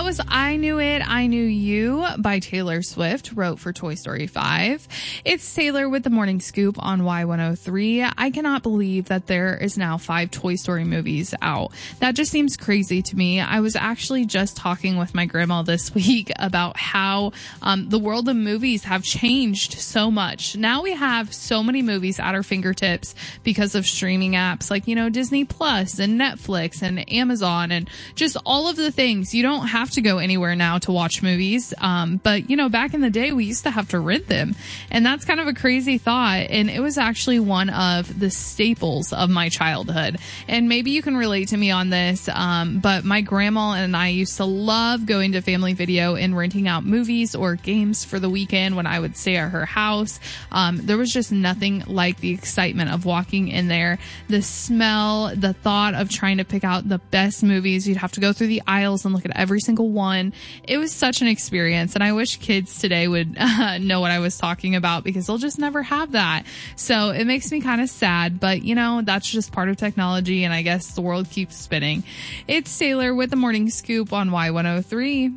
That was I Knew It, I Knew You by Taylor Swift, wrote for Toy Story 5. It's Taylor with the Morning Scoop on Y103. I cannot believe that there is now 5 Toy Story movies out. That just seems crazy to me. I was actually just talking with my grandma this week about how the world of movies have changed so much. Now we have so many movies at our fingertips because of streaming apps like, Disney Plus and Netflix and Amazon and just all of the things. You don't have to go anywhere now to watch movies. But back in the day, we used to have to rent them. And that's kind of a crazy thought. And it was actually one of the staples of my childhood. And maybe you can relate to me on this. But my grandma and I used to love going to Family Video and renting out movies or games for the weekend when I would stay at her house. There was just nothing like the excitement of walking in there, the smell, the thought of trying to pick out the best movies. You'd have to go through the aisles and look at every single one. It was such an experience, and I wish kids today would know what I was talking about because they'll just never have that. So it makes me kind of sad, but that's just part of technology, and I guess the world keeps spinning. It's Taylor with the Morning Scoop on Y103.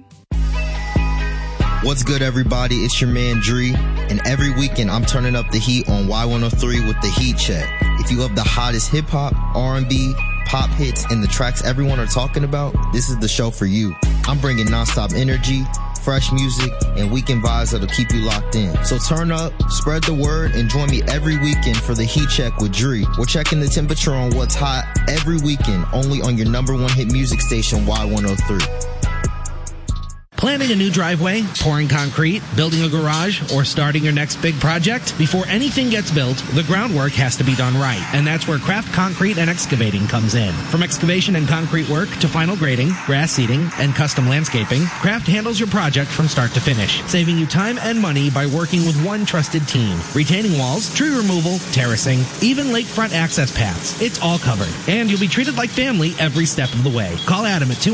What's good, everybody? It's your man Dree, and every weekend I'm turning up the heat on Y103 with the Heat Check. If you love the hottest hip-hop, R&B, pop hits, and the tracks everyone are talking about, this is the show for you. I'm bringing nonstop energy, fresh music, and weekend vibes that'll keep you locked in. So turn up, spread the word, and join me every weekend for the Heat Check with Dree. We're checking the temperature on what's hot every weekend, only on your number one hit music station, Y103. Planning a new driveway, pouring concrete, building a garage, or starting your next big project? Before anything gets built, the groundwork has to be done right. And that's where Craft Concrete and Excavating comes in. From excavation and concrete work to final grading, grass seeding, and custom landscaping, Craft handles your project from start to finish, saving you time and money by working with one trusted team. Retaining walls, tree removal, terracing, even lakefront access paths. It's all covered. And you'll be treated like family every step of the way. Call Adam at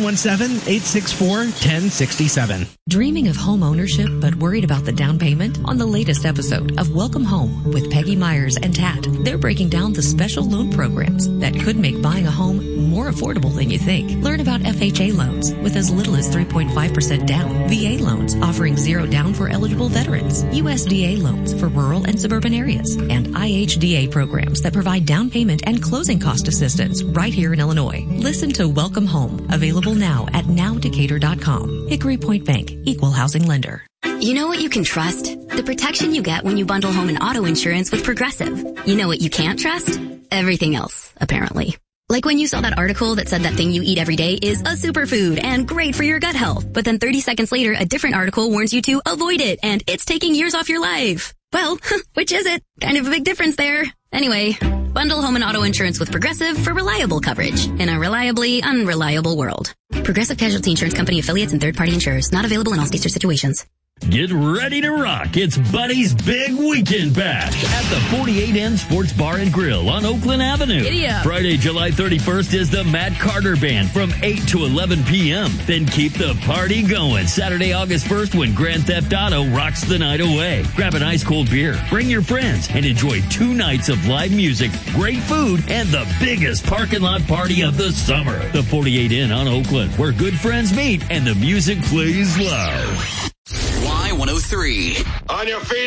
217-864-1067. Dreaming of home ownership but worried about the down payment? On the latest episode of Welcome Home with Peggy Myers and Tat, they're breaking down the special loan programs that could make buying a home more affordable than you think. Learn about FHA loans with as little as 3.5% down, VA loans offering 0 down for eligible veterans, USDA loans for rural and suburban areas, and IHDA programs that provide down payment and closing cost assistance right here in Illinois. Listen to Welcome Home, available now at nowdecatur.com. Hickory Point Bank, equal housing lender. You know what you can trust? The protection you get when you bundle home and auto insurance with Progressive. You know what you can't trust? Everything else, apparently. Like when you saw that article that said that thing you eat every day is a superfood and great for your gut health. But then 30 seconds later, a different article warns you to avoid it and it's taking years off your life. Well, which is it? Kind of a big difference there. Anyway, bundle home and auto insurance with Progressive for reliable coverage in a reliably unreliable world. Progressive Casualty Insurance Company affiliates and third-party insurers. Not available in all states or situations. Get ready to rock. It's Buddy's Big Weekend Bash at the 48N Sports Bar and Grill on Oakland Avenue. Giddy up. Friday, July 31st is the Matt Carter Band from 8 to 11 p.m. Then keep the party going. Saturday, August 1st when Grand Theft Auto rocks the night away. Grab an ice-cold beer, bring your friends, and enjoy 2 nights of live music, great food, and the biggest parking lot party of the summer. The 48N on Oakland, where good friends meet and the music plays loud. Y103. On your feet.